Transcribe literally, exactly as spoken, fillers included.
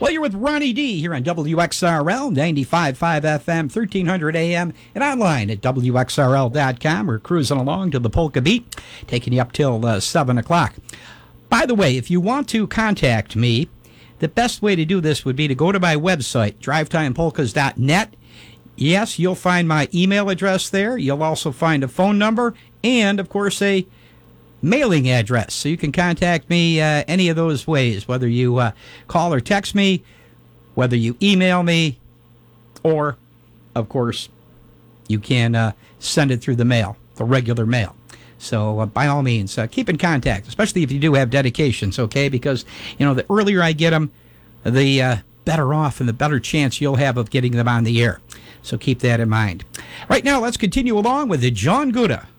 Well, you're with Ronnie D here on W X R L, ninety-five point five F M, thirteen hundred A M, and online at W X R L dot com. We're cruising along to the Polka Beat, taking you up till uh, seven o'clock. By the way, if you want to contact me, the best way to do this would be to go to my website, drive time polkas dot net. Yes, you'll find my email address there. You'll also find a phone number and, of course, a mailing address. So you can contact me uh, any of those ways, whether you uh, call or text me, whether you email me, or, of course, you can uh, send it through the mail, the regular mail. So uh, by all means, uh, keep in contact, especially if you do have dedications, okay? Because, you know, the earlier I get them, the uh, better off and the better chance you'll have of getting them on the air. So keep that in mind. Right now, let's continue along with the John Guda.